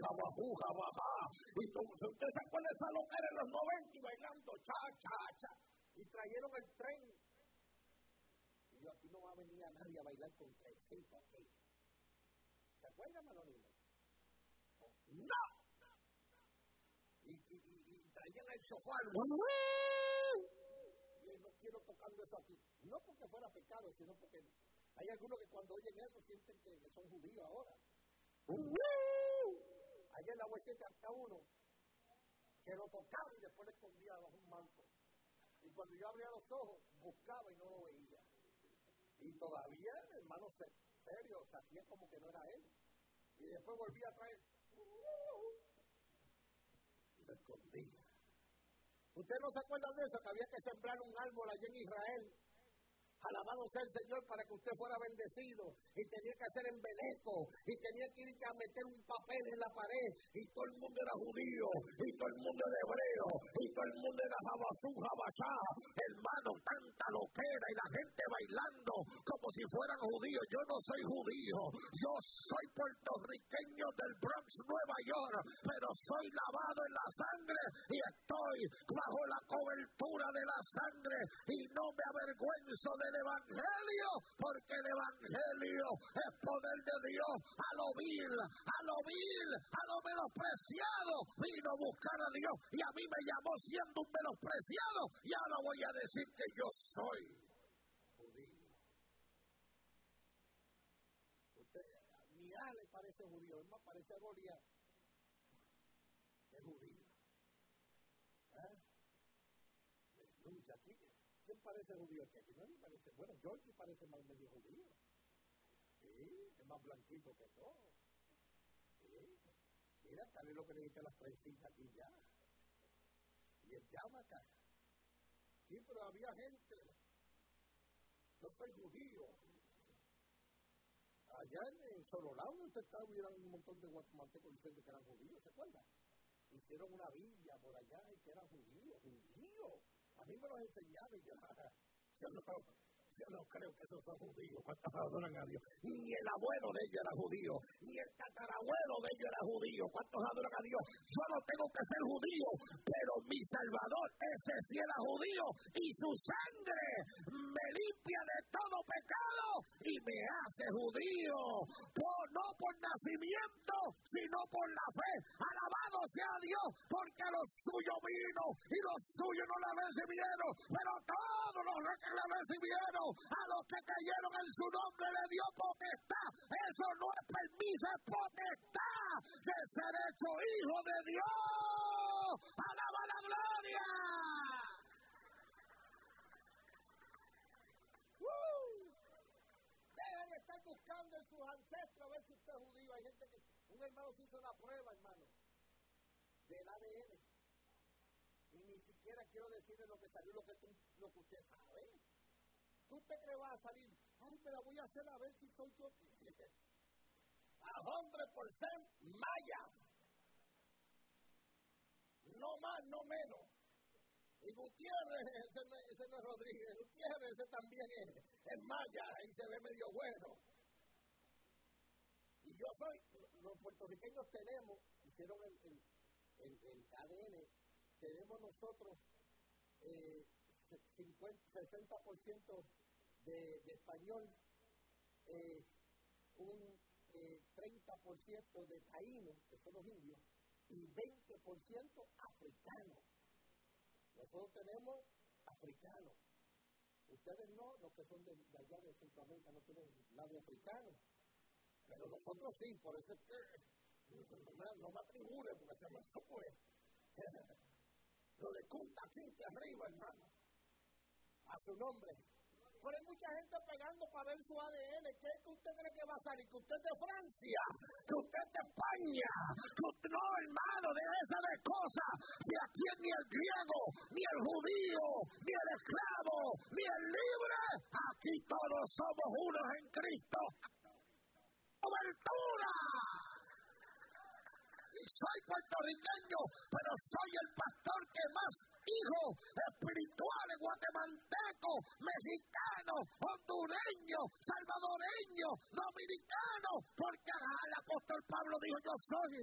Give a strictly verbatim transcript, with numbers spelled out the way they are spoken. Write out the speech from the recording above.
jabajú, jabajá. Y usted se acuerda de esa loquera en los noventa y bailando cha, cha, cha. Y trajeron el tren. Y yo, aquí no va a venir a nadie a bailar con trencito aquí. ¿Se acuerdan, Manolino? ¡No! Y, y, y, y traían el sofá. Y no quiero tocando eso aquí. No porque fuera pecado, sino porque hay algunos que cuando oyen eso sienten que, que son judíos ahora. Ayer en la U siete hasta uno que lo tocaba y después le escondía bajo un manto. Y cuando yo abría los ojos, buscaba y no lo veía. Y todavía el hermano serio, o sea, hacía como que no era él. Y después volvía a traer. Y lo escondía. ¿Ustedes no se acuerdan de eso? Que había que sembrar un árbol allá en Israel. Alabado sea el Señor para que usted fuera bendecido. Y tenía que hacer embeleco. Y tenía que ir a meter un papel en la pared. Y todo el mundo era judío. Y todo el mundo era hebreo. Y todo el mundo era jabazú, jabachá. Hermano, tanta loquera. Y la gente bailando como si fueran judíos. Yo no soy judío. Yo soy puertorriqueño del Bronx, Nueva York. Pero soy lavado en la sangre. Y estoy bajo la cobertura de la sangre. Y no me avergüenzo de el evangelio, porque el evangelio es poder de Dios a lo vil, a lo vil, a lo menospreciado. Vino a buscar a Dios y a mí me llamó siendo un menospreciado y ahora voy a decir que yo soy judío. Usted, mi A le parece judío, es más, parece a Goliat. Es judío. ¿Eh? Lucha aquí. ¿Quién parece judío aquí? Aquí no me parece. Bueno, Georgie parece más medio judío. Sí, es más blanquito que todo. Sí. Mira, tal vez lo que necesita las trencitas aquí ya. Y él llama acá. Sí, pero había gente. Yo soy judío. Allá en Sololao, usted estaba, hubieran un montón de guatemaltecos diciendo que eran judíos, ¿se acuerdan? Hicieron una villa por allá y que eran judíos, judíos. A mí me los enseñaron y yo, yo, no, yo no creo que esos son judíos. ¿Cuántos adoran a Dios? Ni el abuelo de ellos era judío, ni el tatarabuelo de ellos era judío. ¿Cuántos adoran a Dios? Yo no tengo que ser judío, pero mi Salvador, ese sí era judío, y su sangre me limpia de todo pecado y me hace judío. Por, no por nacimiento, sino por la fe. Alabado sea Dios, porque a los suyos vino y los suyos no la recibieron, pero todos los que la recibieron, a los que creyeron en su nombre le dio potestad. Eso no es permiso, es potestad de ser hecho hijo de Dios. ¡Alaba la gloria! ¡Uh! Dejen de estar buscando en sus ancestros a ver si usted es judío. Hay gente que, un hermano se hizo una prueba, hermano, del A D N. Y ni siquiera quiero decirle lo que salió, lo que, tú, lo que usted sabe. ¿Tú te crees va a salir? Ay, me la voy a hacer a ver si soy yo. A cien por ciento maya. No más, no menos. Y Gutiérrez, ese, ese no es Rodríguez, Gutiérrez ese también es, es maya, ahí se ve medio bueno. Y yo soy, los puertorriqueños tenemos, hicieron el, el, el, el A D N, tenemos nosotros eh, cincuenta, sesenta por ciento de, de español, eh, un eh, treinta por ciento de taínos, que son los indios, y veinte por ciento africanos. Nosotros tenemos africanos. Ustedes no, los que son de, de allá de Centroamérica no tienen nada de africano. Pero nosotros sí, por eso es que no, no me atribule porque se me sube. Lo de Punta Quinte arriba, hermano. A su nombre. Pero hay mucha gente pegando para ver su A D N. ¿Qué es que usted cree que va a salir? ¿Que usted es de Francia? ¿Que usted es de España? ¿Que usted... No, hermano, de esa de cosas. Si aquí ni el griego, ni el judío, ni el esclavo, ni el libre, aquí todos somos unos en Cristo. ¡Cobertura! Soy puertorriqueño, pero soy el pastor que más hijos espirituales, guatemaltecos, mexicanos, hondureños, salvadoreños, dominicanos, porque el apóstol Pablo dijo, yo soy